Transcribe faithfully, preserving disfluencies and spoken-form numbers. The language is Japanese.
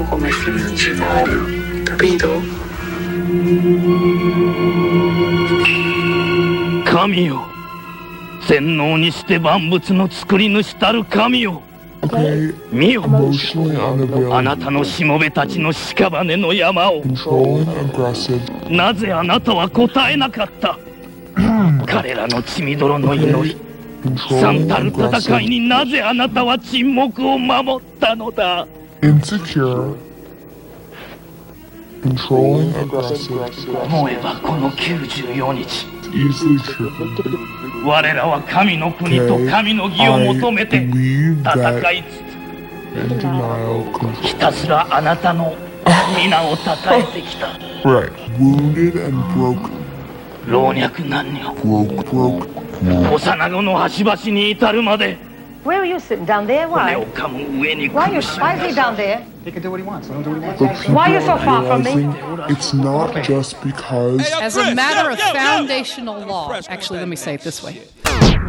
como es necesario, pido. 神よ、全能にして万物の作り主たる神よ、 Okay, 見よ、 emotionally あな unavailable, たのしもべたちの屍の山を controlling, aggressive, なぜあなたは答えなかった。彼らの血みどろの祈り、悲惨 controlling, たる戦い aggressive, になぜあなたは沈黙を守ったのだ。 insecure, controlling, aggressive, 思えばこのきゅうじゅうよっか easily triggered. 我らは神の国と Okay, 神の義を I 求めて believe 戦 that いつつ in denial, ひ control. たすらあなたの皆をたたえてきた。 Right. Wounded and broken. 老若男女 Broke, broke. 幼子の端々に至るまで Where are you sitting? Down there? 骨 Why? を噛む上に Why, you, 苦し why is he み down there? He can do what he wants. Let him do what he wants. But people Why are you so are far from me? realizing it's not just because As a matter of foundational law, actually, let me say it this way.